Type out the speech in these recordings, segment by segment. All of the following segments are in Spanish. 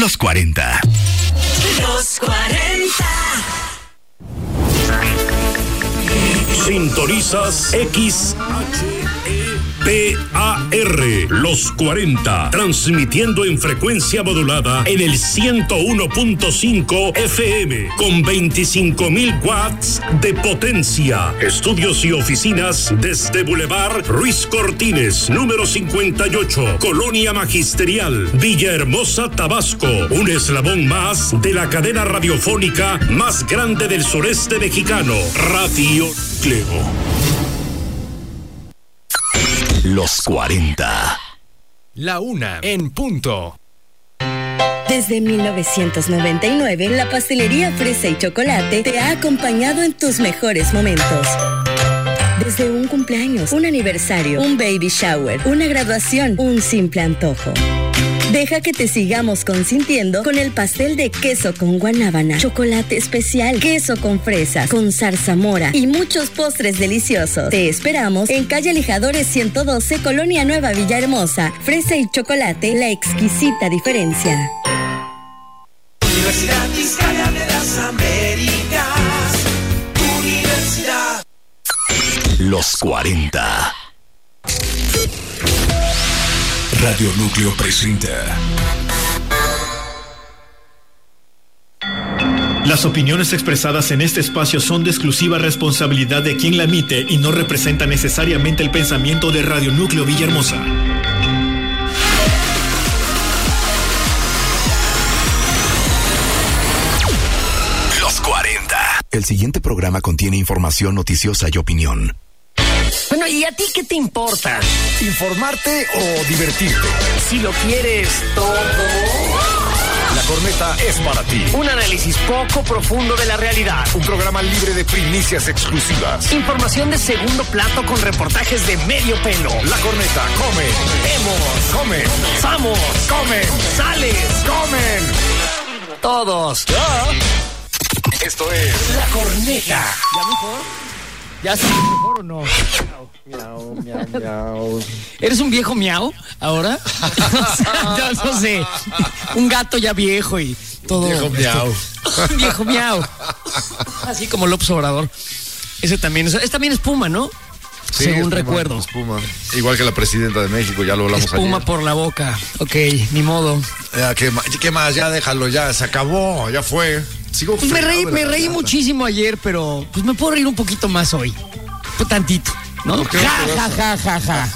Los 40. Los 40. Sintonizas XHEPAR, Los 40, transmitiendo en frecuencia modulada en el 101.5 FM, con 25,000 watts de potencia. Estudios y oficinas desde Boulevard Ruiz Cortines, número 58, Colonia Magisterial, Villahermosa, Tabasco. Un eslabón más de la cadena radiofónica más grande del sureste mexicano, Radio Cleo. Los 40. La 1 en punto. Desde 1999, la pastelería Fresa y Chocolate te ha acompañado en tus mejores momentos. Desde un cumpleaños, un aniversario, un baby shower, una graduación, un simple antojo. Deja que te sigamos consintiendo con el pastel de queso con guanábana, chocolate especial, queso con fresas, con zarzamora y muchos postres deliciosos. Te esperamos en calle Lijadores 112, Colonia Nueva, Villahermosa. Fresa y Chocolate, la exquisita diferencia. Universidad Vizcaya de las Américas. Universidad. Los 40. Radio Núcleo presenta. Las opiniones expresadas en este espacio son de exclusiva responsabilidad de quien la emite y no representan necesariamente el pensamiento de Radio Núcleo Villahermosa. Los 40. El siguiente programa contiene información noticiosa y opinión. Bueno, ¿y a ti qué te importa? ¿Informarte o divertirte? Si lo quieres todo. La Corneta es para ti. Un análisis poco profundo de la realidad. Un programa libre de primicias exclusivas. Información de segundo plato con reportajes de medio pelo. La Corneta, comen. Vemos. Comen. Vamos. Comen. Sales. Comen. Todos. Esto es La Corneta. ¿Ya mejor? ¿Ya sí mejor o no? miau, miau, miau. ¿Eres un viejo miau ahora? O sea, yo no sé. Un gato ya viejo y todo. Viejo miau. Un viejo miau. Así como López Obrador. Ese también es también espuma, ¿no? Sí, según espuma, recuerdo. Espuma. Igual que la presidenta de México, ya lo hablamos ayer. Espuma por la boca. Ok, ni modo. Ya, ¿qué más? Ya déjalo, ya se acabó, ya fue. Sigo Pues me reí muchísimo. muchísimo ayer, pero pues me puedo reír un poquito más hoy. Un tantito, ¿no? Ja.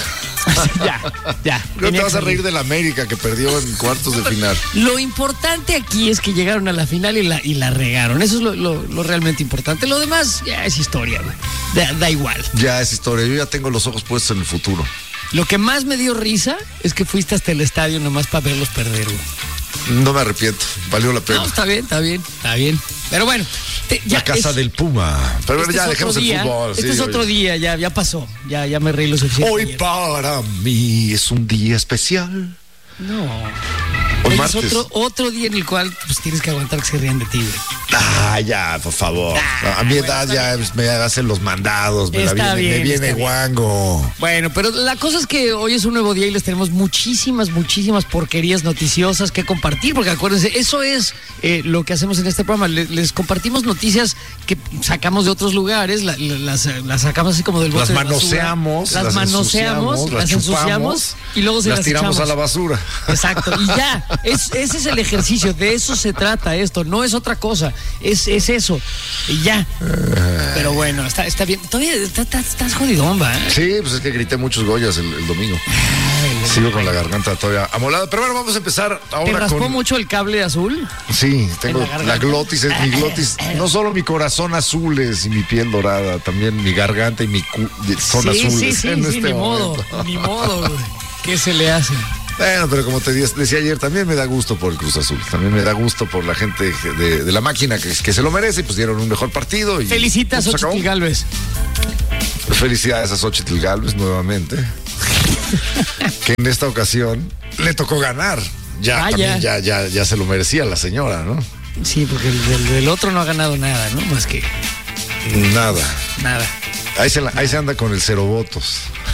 Ya. No te vas a reír de la América que perdió en cuartos de final. Lo importante aquí es que llegaron a la final y la regaron. Eso es lo realmente importante. Lo demás ya es historia, güey. Da igual. Ya es historia. Yo ya tengo los ojos puestos en el futuro. Lo que más me dio risa es que fuiste hasta el estadio nomás para verlos perder, güey. No me arrepiento, valió la pena. No, está bien. Pero bueno, la casa del Puma. Pero bueno, ya dejemos el fútbol. Este es otro día, ya pasó. Ya me reí lo suficiente. Hoy para mí es un día especial. No. Hoy es martes. otro día en el cual pues tienes que aguantar que se rían de ti, güey. Ya, por favor. A mi edad ya me hacen los mandados, me viene guango. Bueno, pero la cosa es que hoy es un nuevo día y les tenemos muchísimas porquerías noticiosas que compartir, porque acuérdense, eso es lo que hacemos en este programa. Les compartimos noticias que sacamos de otros lugares, las sacamos así como del bote de basura. Las manoseamos, las ensuciamos y luego las tiramos a la basura. Exacto, y ya, ese es el ejercicio, de eso se trata esto, no es otra cosa. Es eso. Y ya. Pero bueno, está bien. Todavía estás jodidón, ¿va? Sí, pues es que grité muchos Goyas el domingo. Sigo con la garganta todavía amolada. Pero bueno, vamos a empezar ahora. ¿Te raspó mucho el cable azul? Sí, tengo la glotis, es mi glotis. No solo mi corazón azules y mi piel dorada, también mi garganta y mi son azules. Sí, ni modo. Güey. ¿Qué se le hace? Bueno, pero como te decía ayer, también me da gusto por el Cruz Azul. También me da gusto por la gente de la máquina que se lo merece y pues dieron un mejor partido. Y felicitas a Xochitl Gálvez. Felicidades a Xochitl Gálvez nuevamente. Que en esta ocasión le tocó ganar. Ya se lo merecía la señora, ¿no? Sí, porque el otro no ha ganado nada, ¿no? Más que... Nada. Nada. Ahí se anda con el 0 votos.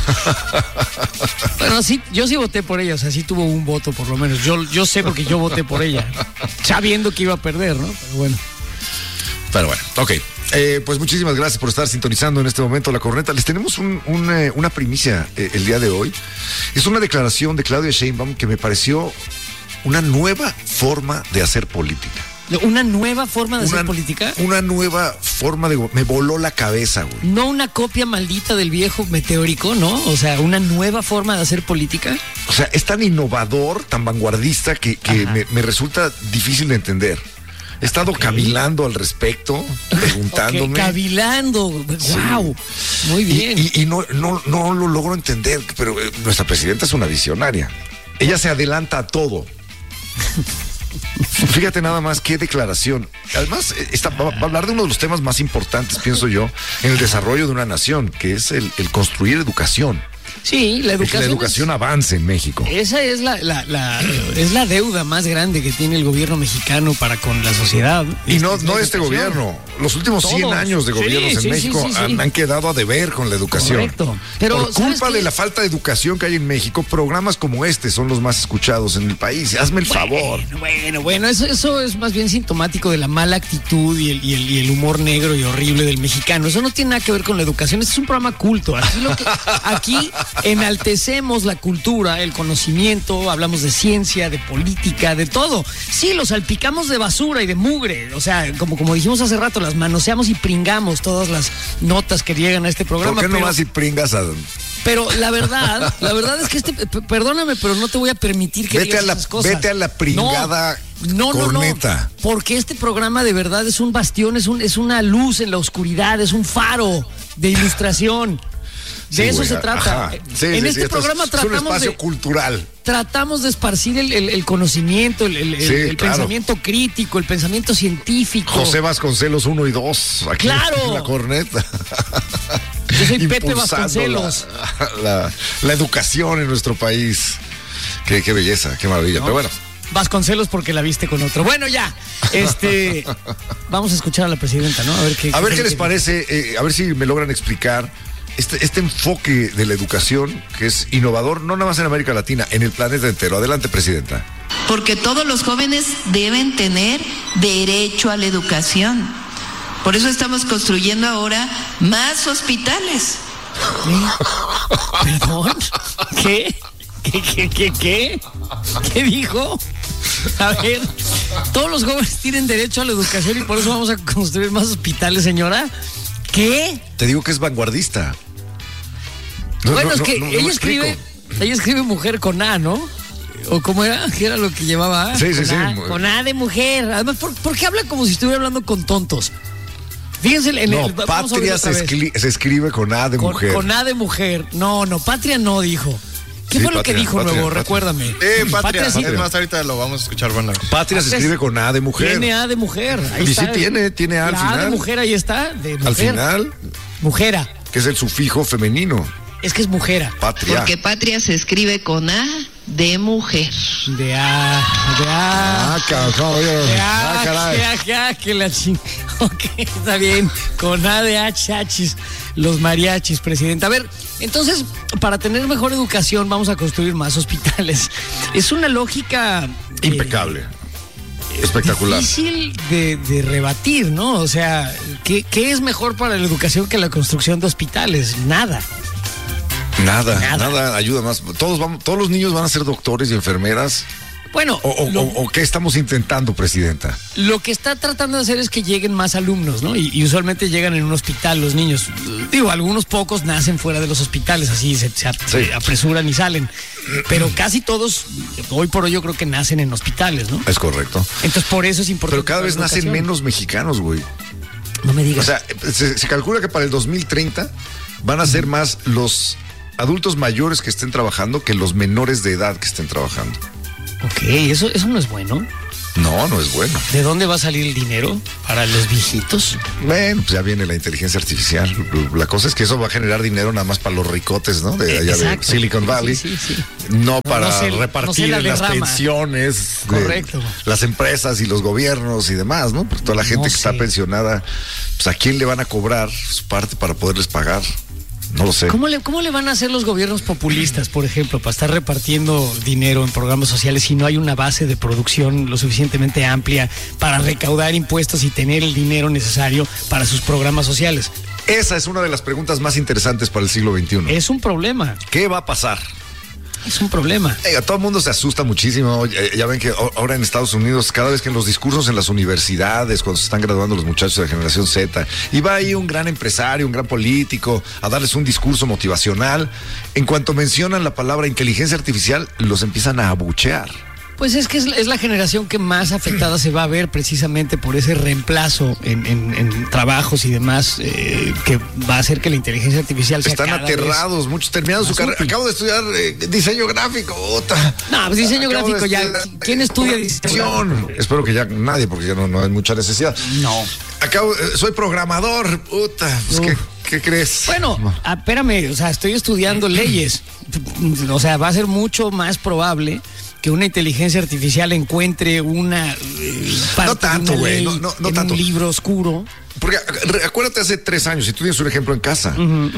Bueno, sí, yo sí voté por ella, o sea, sí tuvo un voto por lo menos. Yo sé porque yo voté por ella, sabiendo que iba a perder, ¿no? Pero bueno, ok. Pues muchísimas gracias por estar sintonizando en este momento La Corneta. Les tenemos una primicia el día de hoy. Es una declaración de Claudia Sheinbaum que me pareció una nueva forma de hacer política. ¿Una nueva forma de hacer política? Una nueva forma de... Me voló la cabeza, güey. No una copia maldita del viejo meteórico, ¿no? O sea, una nueva forma de hacer política. O sea, es tan innovador, tan vanguardista que me resulta difícil de entender. He estado cavilando al respecto, preguntándome. Cavilando, wow, sí. Muy bien. Y no lo logro entender, pero nuestra presidenta es una visionaria. Ella se adelanta a todo. Fíjate nada más qué declaración. Además, va a hablar de uno de los temas más importantes, pienso yo, en el desarrollo de una nación, que es el construir educación. Sí, la educación. Que la educación avance en México. Esa es es la deuda más grande que tiene el gobierno mexicano para con la sociedad. Y no este gobierno. Los últimos 100 años de gobiernos en México han quedado a deber con la educación. Correcto. Pero, por culpa de la falta de educación que hay en México, programas como este son los más escuchados en el país. Hazme el favor. Bueno, eso es más bien sintomático de la mala actitud y el humor negro y horrible del mexicano. Eso no tiene nada que ver con la educación. Este es un programa culto. Aquí enaltecemos la cultura, el conocimiento, hablamos de ciencia, de política, de todo. Sí, lo salpicamos de basura y de mugre. O sea, como dijimos hace rato, las manoseamos y pringamos todas las notas que llegan a este programa. ¿Por qué no vas y pringas a... Pero la verdad es que perdóname, pero no te voy a permitir que digas esas cosas. Vete a la pringada corneta. No, porque este programa de verdad es un bastión, es una luz en la oscuridad, es un faro de ilustración. De eso se trata. En este programa tratamos es un espacio cultural. Tratamos de esparcir el conocimiento, el pensamiento crítico, el pensamiento científico. José Vasconcelos 1 y 2. Aquí en La Corneta. Yo soy Pepe Vasconcelos. La educación en nuestro país. Qué belleza, qué maravilla. Pero bueno. Vasconcelos porque la viste con otro. Bueno, ya. Vamos a escuchar a la presidenta, ¿no? A ver qué les parece, a ver si me logran explicar este enfoque de la educación que es innovador, no nada más en América Latina, en el planeta entero. Adelante, presidenta. Porque todos los jóvenes deben tener derecho a la educación. Por eso estamos construyendo ahora más hospitales. ¿Perdón? ¿Qué? ¿Qué dijo? A ver, todos los jóvenes tienen derecho a la educación y por eso vamos a construir más hospitales, señora. ¿Qué? Te digo que es vanguardista. Bueno, es que ella escribe mujer con A, ¿no? ¿O cómo era? ¿Qué era lo que llevaba? Sí. Con A de mujer. Además, ¿por qué habla como si estuviera hablando con tontos? Fíjense patria se escribe con A de mujer. Con A de mujer. No, patria no dijo. ¿Qué fue lo que dijo luego? Recuérdame. Patria sí. Además, ahorita lo vamos a escuchar. Patria se escribe con A de mujer. Tiene A de mujer. Ahí está. Sí, tiene A al final. A de mujer, ahí está. De mujer. Al final. Mujera. Que es el sufijo femenino. Es que es mujera. Patria. Porque patria se escribe con A de mujer. De A. Caray. Que la ching. Ok, está bien. Con A de hachis. Los mariachis, presidenta. A ver, entonces, para tener mejor educación, vamos a construir más hospitales. Es una lógica impecable. Espectacular. Difícil de rebatir, ¿no? O sea, ¿qué es mejor para la educación que la construcción de hospitales? Nada ayuda más. Todos los niños van a ser doctores y enfermeras. Bueno, o qué estamos intentando, presidenta. Lo que está tratando de hacer es que lleguen más alumnos, ¿no? Y usualmente llegan en un hospital los niños. Digo, algunos pocos nacen fuera de los hospitales, así se apresuran y salen. Pero casi todos, hoy por hoy, yo creo que nacen en hospitales, ¿no? Es correcto. Entonces, por eso es importante. Pero cada vez nacen menos mexicanos, güey. No me digas. O sea, se calcula que para el 2030 van a ser más los adultos mayores que estén trabajando que los menores de edad que estén trabajando. Ok, eso no es bueno. No es bueno. ¿De dónde va a salir el dinero para los viejitos? Bueno, pues ya viene la inteligencia artificial. La cosa es que eso va a generar dinero nada más para los ricotes, ¿no? De allá de Silicon Valley. Sí. No para repartir las pensiones. Correcto. Las empresas y los gobiernos y demás, ¿no? Porque toda la gente que está pensionada, pues ¿a quién le van a cobrar su parte para poderles pagar? No lo sé. ¿Cómo le van a hacer los gobiernos populistas, por ejemplo, para estar repartiendo dinero en programas sociales si no hay una base de producción lo suficientemente amplia para recaudar impuestos y tener el dinero necesario para sus programas sociales? Esa es una de las preguntas más interesantes para el siglo XXI. Es un problema. ¿Qué va a pasar? Es un problema. Todo el mundo se asusta muchísimo. Ya ven que ahora en Estados Unidos, cada vez que en los discursos en las universidades, cuando se están graduando los muchachos de la generación Z, y va ahí un gran empresario, un gran político, a darles un discurso motivacional, en cuanto mencionan la palabra inteligencia artificial, los empiezan a abuchear. Pues es que es la generación que más afectada se va a ver precisamente por ese reemplazo en trabajos y demás que va a hacer que la inteligencia artificial sea Están aterrados, muchos terminados su carrera. Acabo de estudiar diseño gráfico. No, pues diseño gráfico ya. ¿Quién estudia diseño? Espero que ya nadie, porque ya no hay mucha necesidad. No. Soy programador. Pues ¿Qué crees? Bueno, espérame, o sea, estoy estudiando leyes. O sea, va a ser mucho más probable que una inteligencia artificial encuentre una no tanto, güey, no tanto. Un libro oscuro. Porque acuérdate, hace 3 años, si tú tienes un ejemplo en casa,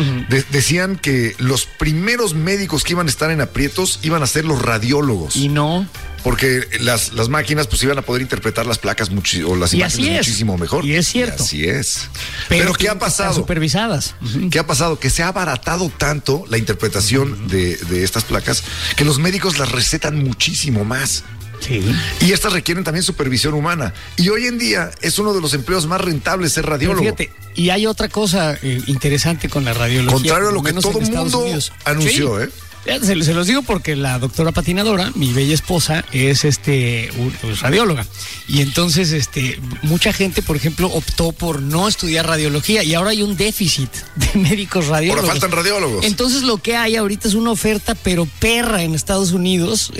decían que los primeros médicos que iban a estar en aprietos iban a ser los radiólogos. Y no. Porque las máquinas pues iban a poder interpretar las placas o las imágenes muchísimo mejor. Y es cierto. Y así es. Pero ¿qué ha pasado? Supervisadas. ¿Qué ha pasado? Que se ha abaratado tanto la interpretación de estas placas que los médicos las recetan muchísimo más. Sí. Y estas requieren también supervisión humana. Y hoy en día es uno de los empleos más rentables ser radiólogo. Pero fíjate, y hay otra cosa interesante con la radiología. Contrario a lo que todo el mundo anunció, sí. Se los digo porque la doctora patinadora, mi bella esposa, es radióloga. Y entonces mucha gente, por ejemplo, optó por no estudiar radiología y ahora hay un déficit de médicos radiólogos. Ahora faltan radiólogos. Entonces lo que hay ahorita es una oferta, pero perra en Estados Unidos,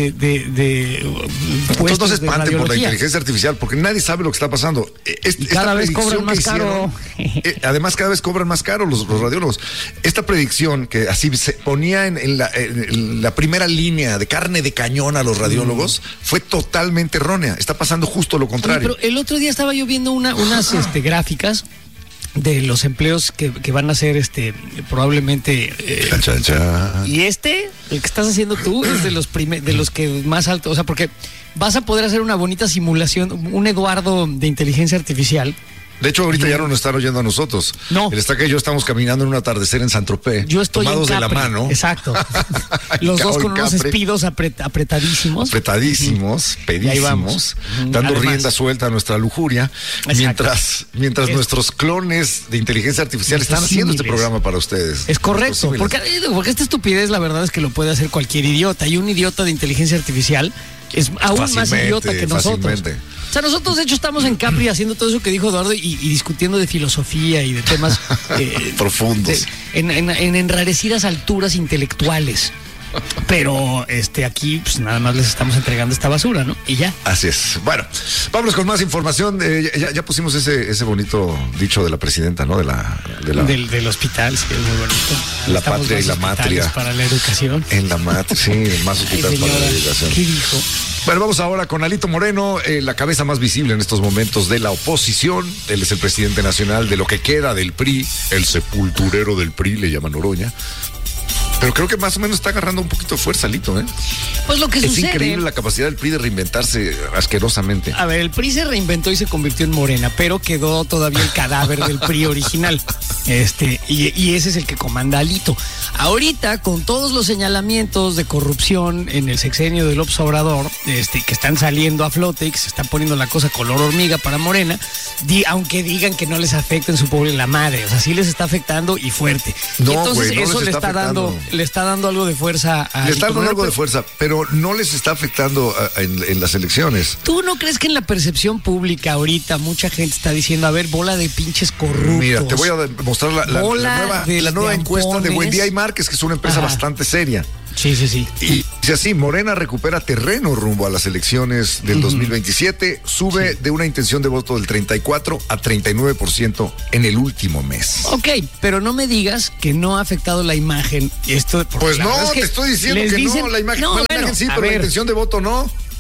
Entonces no se espanten por la inteligencia artificial, porque nadie sabe lo que está pasando. Y cada vez cobran más caro. Además, cada vez cobran más caro los radiólogos. Esta predicción que así se ponía en la primera línea de carne de cañón a los radiólogos fue totalmente errónea. Está pasando justo lo contrario. Pero el otro día estaba yo viendo unas gráficas de los empleos que van a ser probablemente y el que estás haciendo tú es de los que más alto, o sea, porque vas a poder hacer una bonita simulación, un Eduardo de inteligencia artificial. De hecho, ahorita ya no nos están oyendo a nosotros. No. El Estaca y yo estamos caminando en un atardecer en Saint-Tropez. Yo estoy tomados en de la Capri, mano. Exacto. Los dos con unos espidos apretadísimos. Apretadísimos, pedísimos, dando rienda suelta a nuestra lujuria. Mientras nuestros clones de inteligencia artificial están haciendo este programa para ustedes. Es correcto. Porque esta estupidez, la verdad es que lo puede hacer cualquier idiota. Y un idiota de inteligencia artificial es aún más idiota que nosotros. O sea, nosotros de hecho estamos en Capri haciendo todo eso que dijo Eduardo y discutiendo de filosofía y de temas profundos, en enrarecidas alturas intelectuales. Pero aquí pues nada más les estamos entregando esta basura, ¿no? Y ya. Así es. Bueno, vámonos con más información. Ya pusimos ese bonito dicho de la presidenta, ¿no? Del hospital, sí, es muy bonito. La patria y la matria. Para la educación. En la matria, sí, más hospitales para la educación. ¿Qué dijo? Bueno, vamos ahora con Alito Moreno, la cabeza más visible en estos momentos de la oposición. Él es el presidente nacional de lo que queda del PRI, el sepulturero del PRI, le llaman Oroña. Pero creo que más o menos está agarrando un poquito de fuerza, Alito, ¿eh? Pues lo que es sucede... increíble la capacidad del PRI de reinventarse asquerosamente. A ver, el PRI se reinventó y se convirtió en Morena, pero quedó todavía el cadáver del PRI original. Y ese es el que comanda Alito. Ahorita, con todos los señalamientos de corrupción en el sexenio de López Obrador, que están saliendo a flote y que se están poniendo la cosa color hormiga para Morena, aunque digan que no les afecta en su pueblo la madre, o sea, sí les está afectando y fuerte. No, y entonces güey, no eso le está dando algo de fuerza a... Le está dando algo de fuerza, pero no les está afectando en las elecciones. ¿Tú no crees que en la percepción pública ahorita mucha gente está diciendo, a ver, bola de pinches corruptos? Mira, te voy a mostrar la nueva encuesta de Buen Día y Márquez, que es una empresa bastante seria. Sí. Y dice así: Morena recupera terreno rumbo a las elecciones del 2027, sube de una intención de voto del 34 a 39% en el último mes. Ok, pero no me digas que no ha afectado la imagen. Pues no, te estoy diciendo que no, la imagen, la imagen sí, pero la intención de voto no.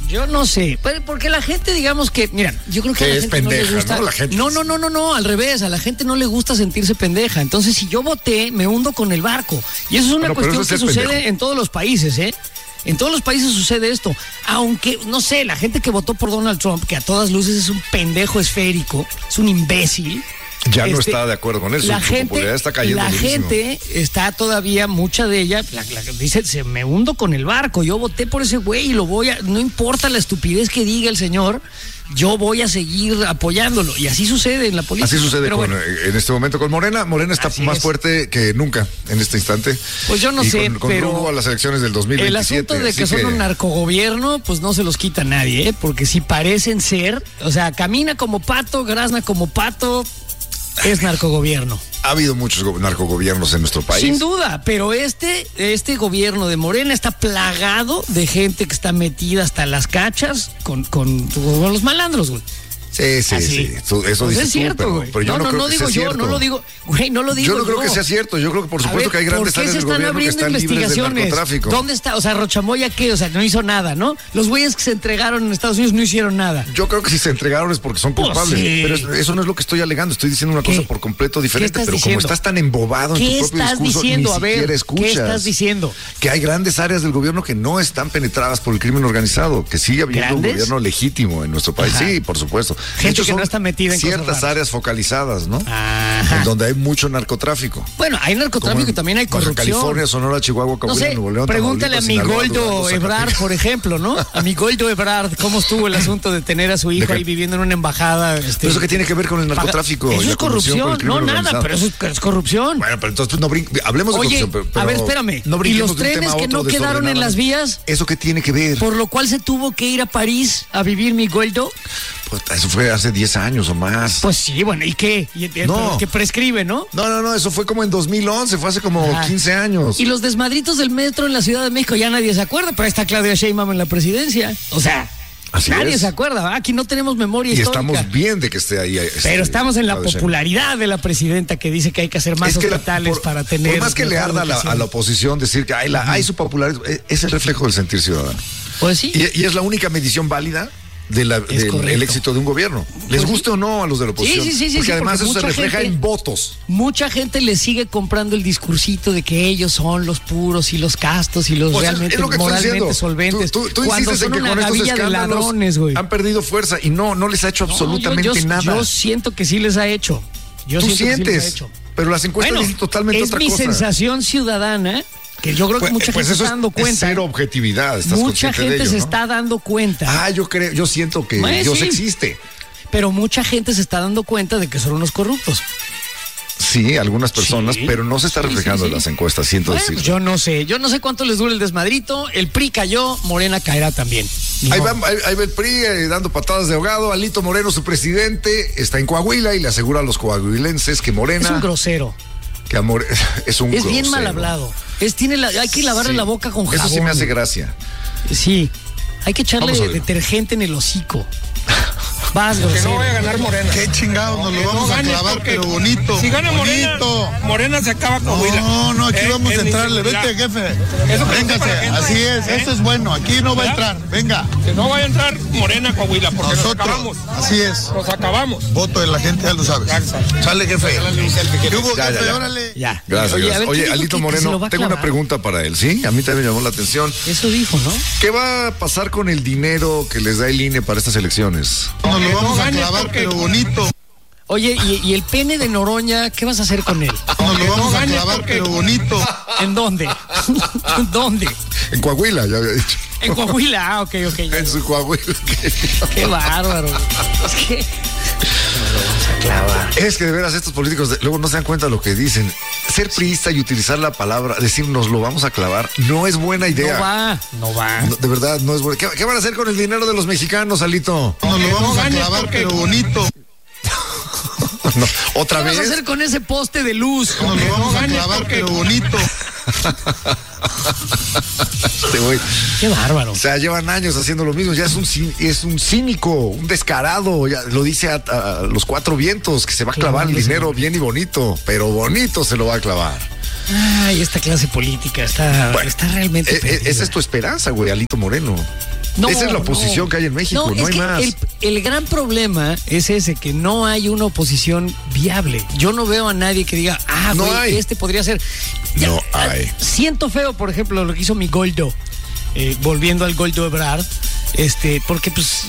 Yo no sé, porque la gente, digamos que, mira, yo creo que a la gente pendeja, no le gusta. ¿no? La gente No, al revés, a la gente no le gusta sentirse pendeja. Entonces, si yo voté, me hundo con el barco. Y eso es una cuestión que sucede en todos los países, ¿eh? En todos los países sucede esto. Aunque, no sé, la gente que votó por Donald Trump, que a todas luces es un pendejo esférico, es un imbécil. Ya no está de acuerdo con eso. La gente, popularidad está cayendo. La gente está todavía, mucha de ella, dice, me hundo con el barco. Yo voté por ese güey y no importa la estupidez que diga el señor, yo voy a seguir apoyándolo. Y así sucede en la política. Así sucede en este momento con Morena. Morena está más fuerte que nunca en este instante. Pues yo no sé, con pero rumbo a las elecciones del 2027. El asunto de que son un narcogobierno, pues no se los quita nadie, ¿eh? Porque si parecen ser, o sea, camina como pato, grazna como pato. Es narcogobierno. Ha habido muchos narcogobiernos en nuestro país. Sin duda, pero este gobierno de Morena está plagado de gente que está metida hasta las cachas con los malandros, güey. Sí. Eso dices es cierto, güey. Pero yo no creo que sea cierto. No lo digo, güey, no lo digo yo. No creo que sea cierto. Yo creo que por supuesto que hay grandes áreas del gobierno que están libres del narcotráfico. ¿Dónde está? O sea, Rochamoya, ¿qué? O sea, no hizo nada, ¿no? Los güeyes que se entregaron en Estados Unidos no hicieron nada. Yo creo que si se entregaron es porque son culpables. Sí. Pero eso no es lo que estoy alegando. Estoy diciendo una cosa por completo diferente. Pero diciendo? Como estás tan embobado en tu propio discurso, ni siquiera escuchas. ¿Qué estás diciendo? Que hay grandes áreas del gobierno que no están penetradas por el crimen organizado. Que sigue habiendo un gobierno legítimo en nuestro país. Ajá. Sí, por supuesto. Gente que no está metida en ciertas áreas focalizadas, ¿no? Ajá. En donde hay mucho narcotráfico. Bueno, hay narcotráfico y también hay corrupción. California, Sonora, Chihuahua, Coahuila, Nuevo León. Pregúntale a mi Goldo Ebrard, por ejemplo, ¿no? A mi Goldo Ebrard, ¿cómo estuvo el asunto de tener a su hijo ahí viviendo en una embajada? ¿Pero eso qué tiene que ver con el narcotráfico? Eso es corrupción. No, nada, pero eso es corrupción. Bueno, pero entonces no hablemos de corrupción. Pero, a ver, espérame. ¿Y los trenes que no quedaron en las vías? ¿Eso qué tiene que ver? Por lo cual se tuvo que ir a París a vivir mi Goldo. Pues eso fue hace 10 años o más. Pues sí, bueno, ¿y qué? Que prescribe, ¿no? No, eso fue como en 2011, fue hace como 15 años. Y los desmadritos del metro en la Ciudad de México ya nadie se acuerda, pero ahí está Claudia Sheinbaum en la presidencia. O sea, nadie se acuerda, ¿verdad? Aquí no tenemos memoria histórica. Y estamos bien de que esté ahí. Pero estamos en la popularidad de la presidenta que dice que hay que hacer más hospitales para tener... Por más que le arda a la oposición decir que hay su popularidad, es el reflejo del sentir ciudadano. Pues sí. Y es la única medición válida del éxito de un gobierno. Les guste o no a los de la oposición. Sí. Porque además eso se refleja en votos. Mucha gente le sigue comprando el discursito de que ellos son los puros y los castos y los realmente moralmente solventes. Tú cuando son que una con estos gavilla de ladrones, güey. Han perdido fuerza y no les ha hecho absolutamente nada. Yo siento que sí les ha hecho. Tú sientes, pero las encuestas dicen totalmente otra cosa. Es mi sensación ciudadana. Que yo creo que mucha gente se está dando cuenta. Es cero objetividad. Mucha gente se está dando cuenta. Yo siento que Dios existe. Pero mucha gente se está dando cuenta de que son unos corruptos. Sí, algunas personas, pero no se está reflejando en las encuestas, siento decir. Yo no sé cuánto les dura el desmadrito. El PRI cayó, Morena caerá también. Ahí va el PRI dando patadas de ahogado. Alito Moreno, su presidente, está en Coahuila y le asegura a los coahuilenses que Morena... Es un grosero. Que es grosero. Bien mal hablado. Hay que lavarle la boca con jabón. Eso sí me hace gracia. Sí. Hay que echarle detergente en el hocico. Vas, que no vaya a ganar Morena. Qué chingados, nos lo vamos a clavar, pero bonito. Si gana Morena se acaba Coahuila. No, aquí vamos a entrarle. Vete, jefe. Véngase, así es, eso es bueno. Aquí no va a entrar, venga. Que no vaya a entrar Morena a Coahuila, porque nosotros, nos acabamos. Así es. Nos acabamos. Voto de la gente, ya lo sabes. Sale, jefe. ¿Qué hubo, jefe? Órale. Ya. Gracias. Oye, Alito Moreno, tengo una pregunta para él, ¿sí? A mí también me llamó la atención. Eso dijo, ¿no? ¿Qué va a pasar con el dinero que les da el INE para estas elecciones? Nos lo vamos a clavar, pero bonito. Oye, ¿y el pene de Noroña, qué vas a hacer con él? Nos lo vamos a clavar, pero bonito. ¿En dónde? ¿En dónde? En Coahuila, ya había dicho. En Coahuila, ok. En su Coahuila. Qué bárbaro. Es que nos lo vamos a clavar. Es que de veras estos políticos luego no se dan cuenta de lo que dicen. Ser priista y utilizar la palabra, decir nos lo vamos a clavar, no es buena idea. No va. De verdad, no es buena. ¿Qué van a hacer con el dinero de los mexicanos, Alito? Nos lo vamos a clavar, pero bonito. No, ¿otra vez? ¿Qué vas a hacer con ese poste de luz? Nos lo vamos a clavar, pero bonito. Qué bárbaro. O sea, llevan años haciendo lo mismo. Ya es un cínico, un descarado. Ya lo dice a los cuatro vientos, que se va a clavar el dinero bien y bonito. Pero bonito se lo va a clavar. Ay, esta clase política está realmente perdida. Esa es tu esperanza, güey, Alito Moreno. No, esa es la oposición que hay en México, no hay más. El gran problema es ese, que no hay una oposición viable. Yo no veo a nadie que diga, este podría ser. Ya, no hay. Siento feo, por ejemplo, lo que hizo mi Goldo, volviendo al Goldo Ebrard, porque pues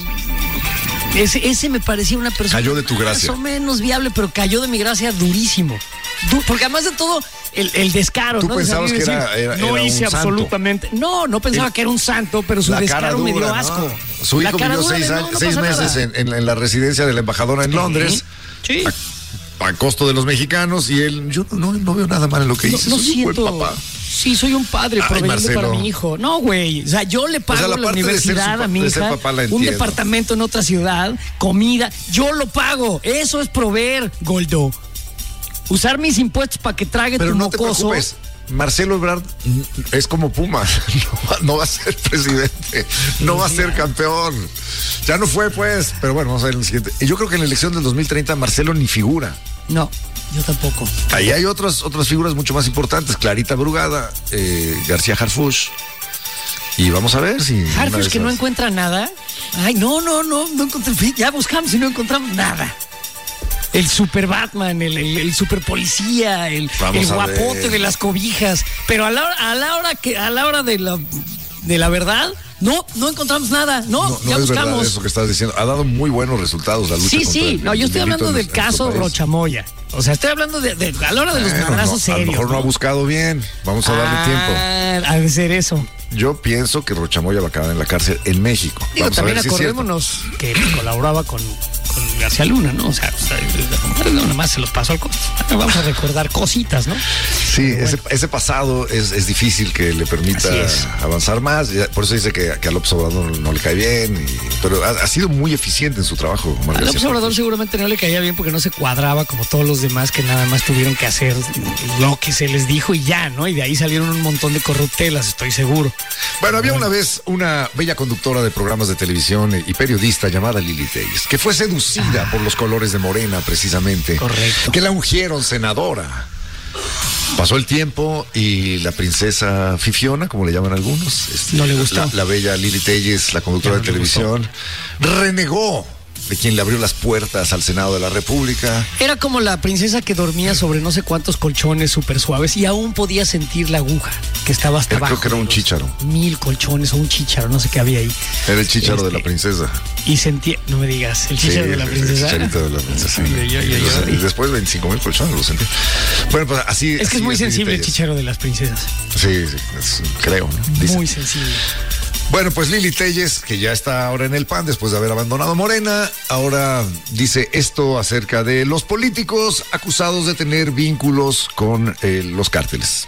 ese me parecía una persona cayó de tu gracia, más o menos viable, pero cayó de mi gracia durísimo. Porque además de todo, el descaro. ¿Tú ¿no? pensabas que no era hice un absolutamente. No pensaba que era un santo, pero su descaro me dio asco. ¿No? Su hijo vivió 6 meses en la residencia de la embajadora en Londres. Sí. A costo de los mexicanos, y él, yo no veo nada mal en lo que hice. No soy siento, un buen papá. Sí, soy un padre proveyendo para mi hijo. No, güey. O sea, yo le pago la universidad a mi hija, un departamento en otra ciudad, comida. Yo lo pago. Eso es proveer, Goldo. Usar mis impuestos para que trague tu mocoso. Pero no te preocupes. Marcelo Ebrard es como Pumas, no va a ser presidente, no va a ser campeón. Ya no fue, pues, pero bueno, vamos a ver en el siguiente. Yo creo que en la elección del 2030 Marcelo ni figura. No, yo tampoco. Ahí hay otras figuras mucho más importantes, Clarita Brugada, García Harfuch. Y vamos a ver si... Harfuch que no encuentra nada. Ay, no encontré. Ya buscamos y no encontramos nada. El super Batman, el super policía, el guapote de las cobijas. Pero a la hora de la verdad, no encontramos nada. No ya es buscamos. Verdad eso que estás diciendo. Ha dado muy buenos resultados la lucha contra el yo estoy hablando del caso Rochamoya. O sea, estoy hablando de a la hora de los madrazos serios. A lo mejor no ha buscado bien. Vamos a darle tiempo. Ha de ser eso. Yo pienso que Rochamoya va a acabar en la cárcel en México. También acordémonos que colaboraba con García Luna, ¿no? O sea, nada más se los pasó al costo. Vamos a recordar cositas, ¿no? Sí, bueno. ese pasado es difícil que le permita avanzar más. Por eso dice que a López Obrador no le cae bien. Pero ha sido muy eficiente en su trabajo. A López Obrador seguramente no le caía bien porque no se cuadraba como todos los demás que nada más tuvieron que hacer lo que se les dijo y ya, ¿no? Y de ahí salieron un montón de corruptelas, estoy seguro. Bueno, había una vez una bella conductora de programas de televisión y periodista llamada Lili Telles, que fue seducida por los colores de Morena, precisamente. Correcto. Que la ungieron senadora. Pasó el tiempo y la princesa Fifiona, como le llaman algunos, no le gustó. La bella Lili Telles, la conductora de televisión, renegó de quien le abrió las puertas al Senado de la República. Era como la princesa que dormía sobre no sé cuántos colchones súper suaves y aún podía sentir la aguja que estaba hasta abajo. Creo que era un chícharo. 1000 colchones o un chícharo, no sé qué había ahí. Era el chícharo de la princesa. Y sentía, no me digas, el chícharo de la princesa. El chicharito de la princesa. Y después 25,000 colchones lo sentí. Bueno, pues así. Es que es muy sensible el chícharo de las princesas. Sí, creo, ¿no? Dicen. Muy sensible. Bueno, pues Lili Telles, que ya está ahora en el PAN después de haber abandonado Morena, ahora dice esto acerca de los políticos acusados de tener vínculos con los cárteles.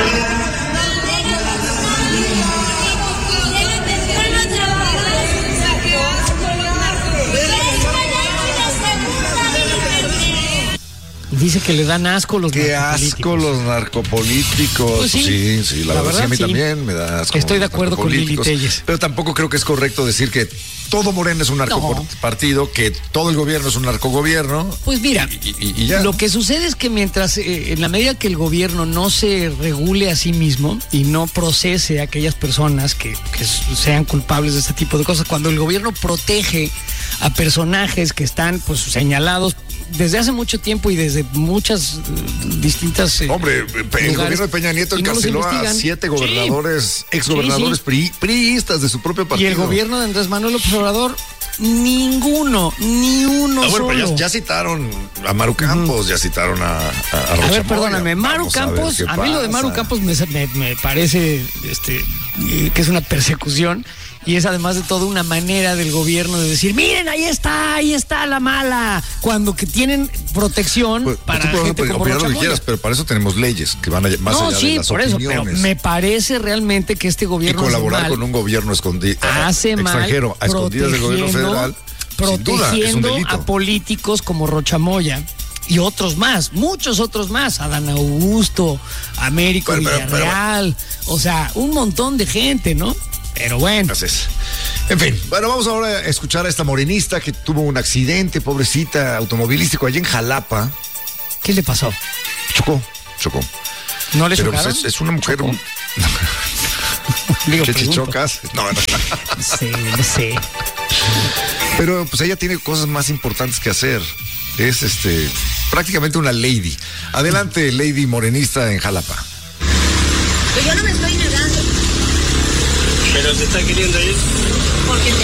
Dice que le dan asco los narcopolíticos. Qué asco los narcopolíticos. Pues sí, la verdad sí, a mí también me da asco. Estoy de acuerdo con Lili Telles. Pero tampoco creo que es correcto decir que todo Morena es un narcopartido, que todo el gobierno es un narcogobierno. Pues mira, y ya. Lo que sucede es que mientras, en la medida que el gobierno no se regule a sí mismo y no procese a aquellas personas que sean culpables de este tipo de cosas, cuando el gobierno protege a personajes que están pues señalados desde hace mucho tiempo y desde muchas distintas Hombre, el gobierno de Peña Nieto encarceló a 7 gobernadores, exgobernadores priistas de su propio partido. Y el gobierno de Andrés Manuel López Obrador, ni uno solo. Pero ya citaron a Maru Campos, ya citaron a Rocha. A ver, perdóname, Maru Campos, a mí lo de Maru Campos me parece que es una persecución. Y es además de todo una manera del gobierno de decir, miren, ahí está la mala, cuando que tienen protección pues, para gente como Rocha Moya. Pero para eso tenemos leyes que van a más allá de las opiniones. Eso, pero me parece realmente que este gobierno y colaborar con un gobierno extranjero a escondidas del gobierno federal, protegiendo a políticos como Rocha Moya. Y otros más, muchos otros más, Adán Augusto, Américo Villarreal, o sea, un montón de gente, ¿no? Pero bueno. Entonces, en fin, bueno, vamos ahora a escuchar a esta morenista que tuvo un accidente, pobrecita, automovilístico allá en Jalapa. ¿Qué le pasó? Chocó. ¿No le chocaron? Pues es una mujer... ¿Qué chichocas? No. No sé. Pero pues ella tiene cosas más importantes que hacer. Es prácticamente una lady. Adelante, lady morenista en Jalapa. Yo no me estoy negando. Pero se está queriendo ir. Porque